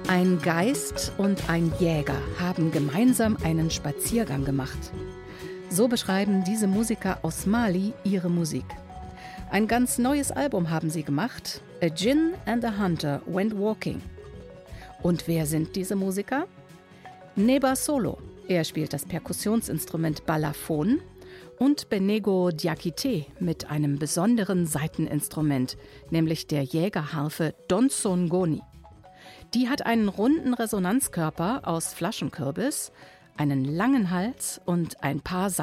Ein Geist und ein Jäger haben gemeinsam einen Spaziergang gemacht. So beschreiben diese Musiker aus Mali ihre Musik. Ein ganz neues Album haben sie gemacht. A Djinn and a Hunter Went Walking. Und wer sind diese Musiker? Neba Solo, er spielt das Perkussionsinstrument Balafon, und Benego Diakité mit einem besonderen Saiteninstrument, nämlich der Jägerharfe Donsongoni. Die hat einen runden Resonanzkörper aus Flaschenkürbis, einen langen Hals und ein paar